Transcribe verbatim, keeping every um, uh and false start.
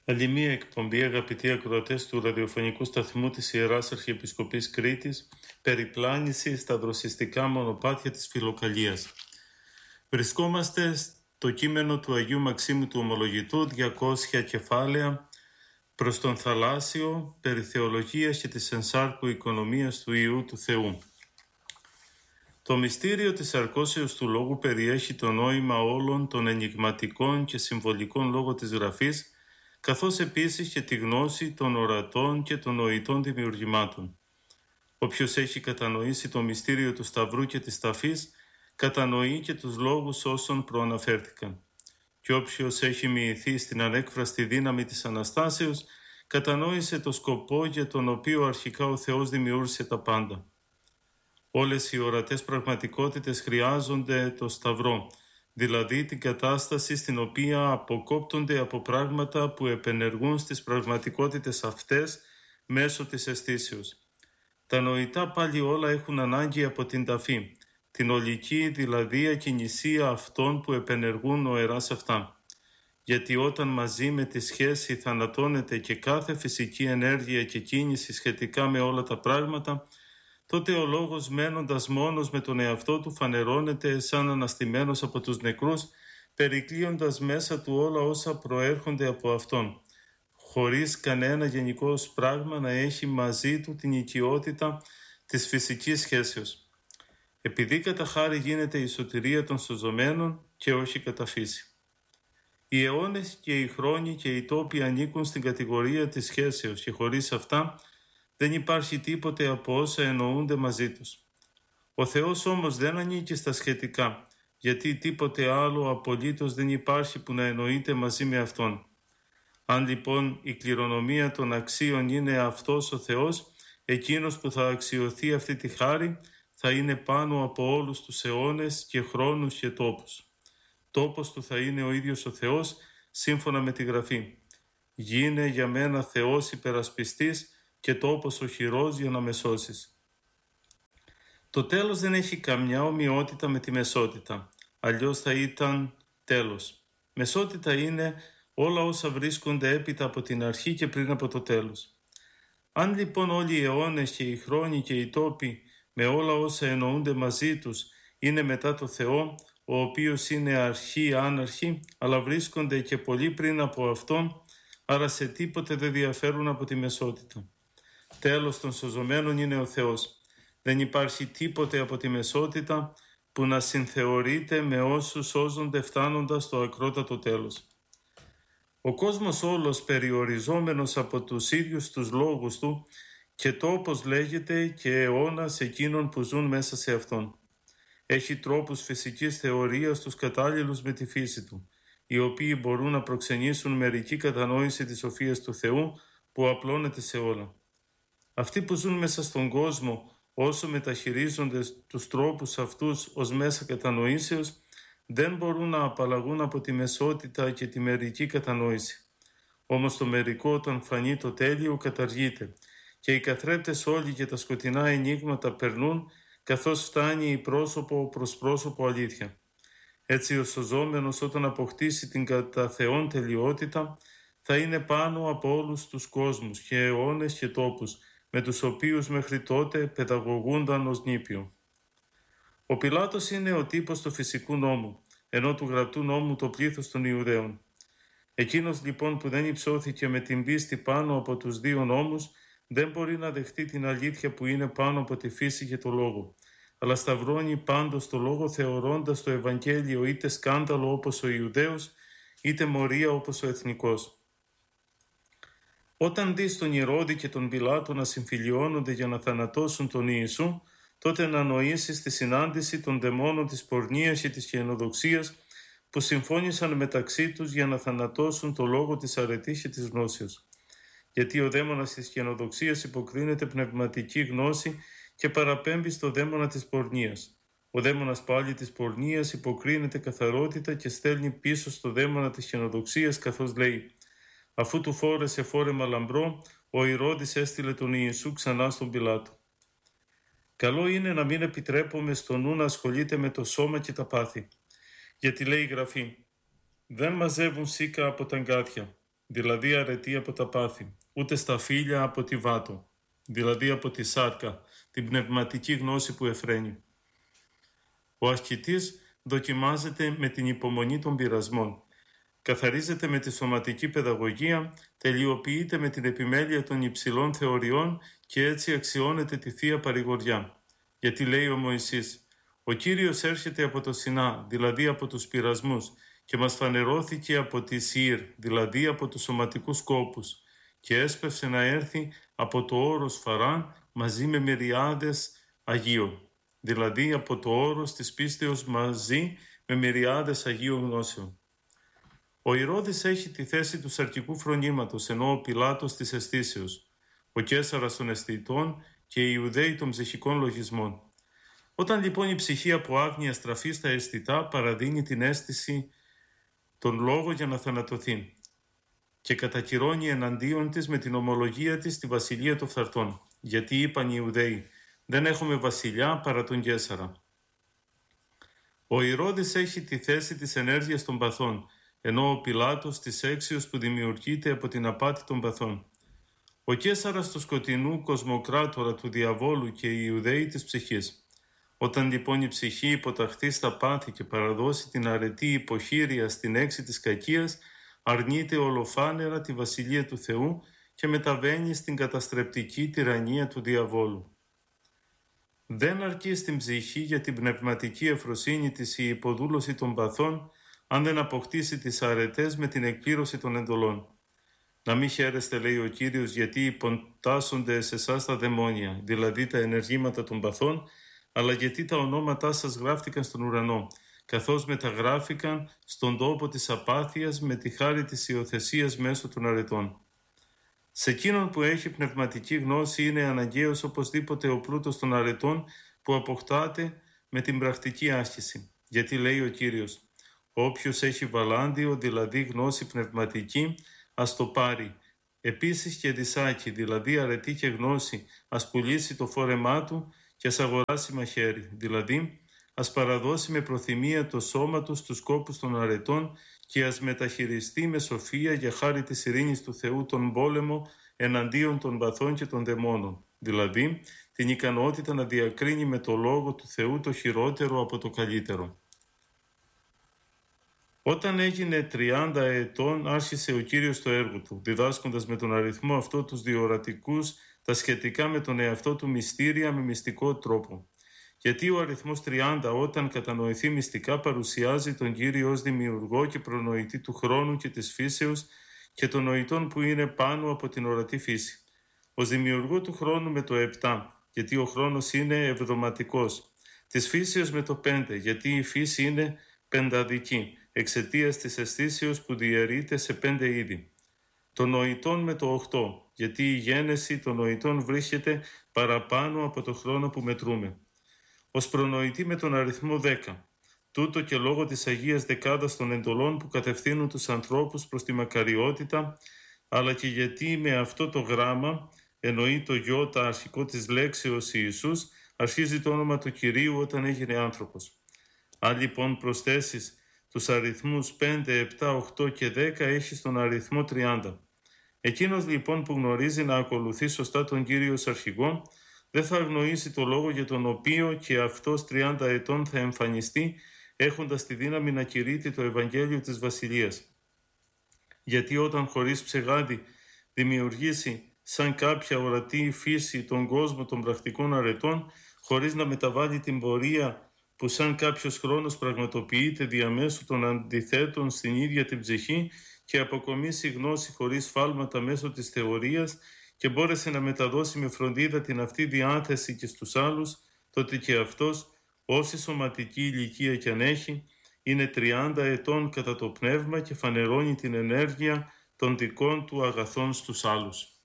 Άλλη μία εκπομπή, αγαπητοί ακροατές του ραδιοφωνικού σταθμού της Ιεράς Αρχιεπισκοπής Κρήτης, περιπλάνηση στα δροσιστικά μονοπάτια της Φιλοκαλίας. Βρισκόμαστε στο κείμενο του Αγίου Μαξίμου του Ομολογητού, διακόσια κεφάλαια, προς τον θαλάσσιο, περί θεολογίας και της ενσάρκου οικονομίας του Υιού του Θεού. Το μυστήριο της αρκώσεως του λόγου περιέχει το νόημα όλων των ενιγματικών και συμβολικών λόγων της Γραφής, καθώς επίσης και τη γνώση των ορατών και των νοητών δημιουργημάτων. Όποιος έχει κατανοήσει το μυστήριο του Σταυρού και της Ταφής, κατανοεί και τους λόγους όσων προαναφέρθηκαν. Και όποιος έχει μοιηθεί στην ανέκφραστη δύναμη της Αναστάσεως, κατανόησε το σκοπό για τον οποίο αρχικά ο Θεός δημιούργησε τα πάντα. Όλες οι ορατές πραγματικότητες χρειάζονται το Σταυρό, δηλαδή την κατάσταση στην οποία αποκόπτονται από πράγματα που επενεργούν στις πραγματικότητες αυτές μέσω της αισθήσεως. Τα νοητά πάλι όλα έχουν ανάγκη από την ταφή, την ολική δηλαδή ακινησία αυτών που επενεργούν νοεράς αυτά. Γιατί όταν μαζί με τη σχέση θανατώνεται και κάθε φυσική ενέργεια και κίνηση σχετικά με όλα τα πράγματα, τότε ο λόγος μένοντας μόνος με τον εαυτό του φανερώνεται σαν αναστημένος από τους νεκρούς, περικλείοντας μέσα του όλα όσα προέρχονται από αυτόν, χωρίς κανένα γενικό πράγμα να έχει μαζί του την οικειότητα της φυσικής σχέσεως. Επειδή κατά χάρη γίνεται η σωτηρία των σωζωμένων και όχι κατά φύση. Οι αιώνες και οι χρόνοι και οι τόποι ανήκουν στην κατηγορία της σχέσεως και χωρίς αυτά δεν υπάρχει τίποτε από όσα εννοούνται μαζί τους. Ο Θεός όμως δεν ανήκει στα σχετικά, γιατί τίποτε άλλο απολύτως δεν υπάρχει που να εννοείται μαζί με Αυτόν. Αν λοιπόν η κληρονομία των αξίων είναι αυτός ο Θεός, εκείνος που θα αξιωθεί αυτή τη χάρη θα είναι πάνω από όλους τους αιώνες και χρόνους και τόπους. Τόπος του θα είναι ο ίδιος ο Θεός, σύμφωνα με τη Γραφή. Γίνε για μένα Θεός υπερασπιστής και τόπος οχυρός για να με σώσεις. Το τέλος δεν έχει καμιά ομοιότητα με τη μεσότητα, αλλιώς θα ήταν τέλος. Μεσότητα είναι όλα όσα βρίσκονται έπειτα από την αρχή και πριν από το τέλος. Αν λοιπόν όλοι οι αιώνες και οι χρόνοι και οι τόποι με όλα όσα εννοούνται μαζί τους είναι μετά το Θεό, ο οποίος είναι αρχή άναρχη, αλλά βρίσκονται και πολύ πριν από Αυτόν, άρα σε τίποτε δεν διαφέρουν από τη μεσότητα. Τέλος των σωζωμένων είναι ο Θεός. Δεν υπάρχει τίποτε από τη μεσότητα που να συνθεωρείται με όσους σώζονται φτάνοντας στο ακρότατο τέλος. Ο κόσμος όλος περιοριζόμενος από τους ίδιους τους λόγους του και τόπος λέγεται και αιώνας εκείνων που ζουν μέσα σε αυτόν. Έχει τρόπους φυσικής θεωρίας τους κατάλληλους με τη φύση του, οι οποίοι μπορούν να προξενήσουν μερική κατανόηση της σοφίας του Θεού που απλώνεται σε όλα. Αυτοί που ζουν μέσα στον κόσμο, όσο μεταχειρίζονται τους τρόπους αυτούς ως μέσα κατανοήσεως, δεν μπορούν να απαλλαγούν από τη μεσότητα και τη μερική κατανόηση. Όμως το μερικό όταν φανεί το τέλειο καταργείται και οι καθρέπτες όλοι και τα σκοτεινά ενίγματα περνούν, καθώς φτάνει η πρόσωπο προς πρόσωπο αλήθεια. Έτσι ο σωζόμενος όταν αποκτήσει την κατά Θεόν τελειότητα θα είναι πάνω από όλους τους κόσμους και αιώνες και τόπους, με τους οποίους μέχρι τότε παιδαγωγούνταν ως νήπιο. Ο Πιλάτος είναι ο τύπος του φυσικού νόμου, ενώ του γραπτού νόμου το πλήθος των Ιουδαίων. Εκείνος λοιπόν που δεν υψώθηκε με την πίστη πάνω από τους δύο νόμους, δεν μπορεί να δεχτεί την αλήθεια που είναι πάνω από τη φύση και το λόγο, αλλά σταυρώνει πάντως το λόγο θεωρώντας το Ευαγγέλιο είτε σκάνδαλο όπως ο Ιουδαίος, είτε μορία όπως ο εθνικός. Όταν δεις τον Ηρώδη και τον Πιλάτο να συμφιλιώνονται για να θανατώσουν τον Ιησού, τότε να νοήσεις τη συνάντηση των δαιμόνων της πορνείας και της χιενοδοξίας που συμφώνησαν μεταξύ τους για να θανατώσουν το λόγο της αρετής και της γνώσεως. Γιατί ο δαίμονας της χιενοδοξίας υποκρίνεται πνευματική γνώση και παραπέμπει στο δαίμονα της πορνείας. Ο δαίμονας πάλι της πορνείας υποκρίνεται καθαρότητα και στέλνει πίσω στο δαίμονα της χιενοδοξίας, καθώς λέει: αφού του φόρεσε φόρεμα λαμπρό, ο Ηρώδης έστειλε τον Ιησού ξανά στον Πιλάτο. Καλό είναι να μην επιτρέπουμε στο νου να ασχολείται με το σώμα και τα πάθη. Γιατί λέει η Γραφή: δεν μαζεύουν σίκα από τα αγκάθια. δηλαδή αρετή από τα πάθη, ούτε σταφύλια από τη βάτο, δηλαδή από τη σάρκα, την πνευματική γνώση που εφραίνει. Ο ασκητής δοκιμάζεται με την υπομονή των πειρασμών, καθαρίζεται με τη σωματική παιδαγωγία, τελειοποιείται με την επιμέλεια των υψηλών θεωριών και έτσι αξιώνεται τη Θεία Παρηγοριά. Γιατί λέει ο Μωυσής, ο Κύριος έρχεται από το Σινά, δηλαδή από τους πειρασμούς, και μας φανερώθηκε από τη Σύρ, δηλαδή από τους σωματικούς κόπους, και έσπευσε να έρθει από το όρος Φαράν μαζί με μυριάδες Αγίων, δηλαδή από το όρος της πίστεως μαζί με μυριάδες Αγίων γνώσεων. Ο Ηρώδης έχει τη θέση του σαρκικού φρονήματος, ενώ ο Πιλάτος της αισθήσεως, ο Καίσαρας των αισθητών και οι Ιουδαίοι των ψυχικών λογισμών. Όταν λοιπόν η ψυχή από άγνοια στραφεί στα αισθητά, παραδίνει την αίσθηση τον λόγο για να θανατωθεί και κατακυρώνει εναντίον της με την ομολογία της τη βασιλεία των φθαρτών. Γιατί είπαν οι Ιουδαίοι, δεν έχουμε βασιλιά παρά τον Καίσαρα. Ο Ηρώδης έχει τη θέση της ενέργειας των παθών, ενώ ο Πιλάτος της έξεως που δημιουργείται από την απάτη των παθών. Ο Καίσαρας του σκοτεινού κοσμοκράτορα του διαβόλου και οι Ιουδαίοι της ψυχής. Όταν λοιπόν η ψυχή υποταχθεί στα πάθη και παραδώσει την αρετή υποχείρια στην έξι της κακίας, αρνείται ολοφάνερα τη βασιλεία του Θεού και μεταβαίνει στην καταστρεπτική τυραννία του διαβόλου. Δεν αρκεί στην ψυχή για την πνευματική ευφροσύνη της η υποδούλωση των παθών, αν δεν αποκτήσει τις αρετές με την εκπλήρωση των εντολών. Να μην χαίρεστε, λέει ο Κύριος, γιατί υποτάσσονται σε εσάς τα δαιμόνια, δηλαδή τα ενεργήματα των παθών, αλλά γιατί τα ονόματά σας γράφτηκαν στον ουρανό, καθώς μεταγράφηκαν στον τόπο της απάθειας με τη χάρη της υιοθεσίας μέσω των αρετών. Σε εκείνον που έχει πνευματική γνώση είναι αναγκαίος οπωσδήποτε ο πλούτος των αρετών που αποκτάται με την πρακτική άσκηση. Γιατί λέει ο Κύριος, όποιος έχει βαλάντιο, δηλαδή γνώση πνευματική, ας το πάρει. Επίσης και δισάκι, δηλαδή αρετή και γνώση, ας πουλήσει το φόρεμά του και ας αγοράσει μαχαίρι, δηλαδή ας παραδώσει με προθυμία το σώμα του στους κόπους των αρετών και ας μεταχειριστεί με σοφία για χάρη της ειρήνης του Θεού τον πόλεμο εναντίον των παθών και των δαιμόνων, δηλαδή την ικανότητα να διακρίνει με το λόγο του Θεού το χειρότερο από το καλύτερο. Όταν έγινε τριάντα ετών άρχισε ο Κύριος το έργο του, διδάσκοντας με τον αριθμό αυτό τους διορατικούς τα σχετικά με τον εαυτό του μυστήρια με μυστικό τρόπο. Γιατί ο αριθμός τριάντα όταν κατανοηθεί μυστικά παρουσιάζει τον Κύριο ως δημιουργό και προνοητή του χρόνου και της φύσεως και των νοητών που είναι πάνω από την ορατή φύση. Ως δημιουργό του χρόνου με το επτά, γιατί ο χρόνος είναι εβδοματικός. Της φύσεως με το πέντε, γιατί η φύση είναι πενταδική, εξαιτίας της αισθήσεως που διαιρείται σε πέντε είδη. Των νοητών με το οκτώ, γιατί η γένεση των νοητών βρίσκεται παραπάνω από το χρόνο που μετρούμε. Ως προνοητή με τον αριθμό δέκα, τούτο και λόγω της Αγίας Δεκάδας των εντολών που κατευθύνουν τους ανθρώπους προς τη μακαριότητα, αλλά και γιατί με αυτό το γράμμα εννοεί το γιώτα αρχικό της λέξεως Ιησούς, αρχίζει το όνομα του Κυρίου όταν έγινε άνθρωπος. Αν λοιπόν προσθέσεις τους αριθμούς πέντε, επτά, οκτώ και δέκα έχεις τον αριθμό τριάντα. Εκείνος λοιπόν που γνωρίζει να ακολουθεί σωστά τον Κύριο ως αρχηγό, δεν θα αγνοήσει το λόγο για τον οποίο και αυτός τριάντα ετών θα εμφανιστεί, έχοντας τη δύναμη να κηρύττει το Ευαγγέλιο της Βασιλείας. Γιατί όταν χωρίς ψεγάδι δημιουργήσει σαν κάποια ορατή φύση τον κόσμο των πρακτικών αρετών, χωρίς να μεταβάλει την πορεία που σαν κάποιος χρόνος πραγματοποιείται διαμέσου των αντιθέτων στην ίδια την ψυχή και αποκομίσει γνώση χωρίς φάλματα μέσω της θεωρίας και μπόρεσε να μεταδώσει με φροντίδα την αυτή διάθεση και στους άλλους, τότε και αυτός, όση σωματική ηλικία κι αν έχει, είναι τριάντα ετών κατά το πνεύμα και φανερώνει την ενέργεια των δικών του αγαθών στους άλλους.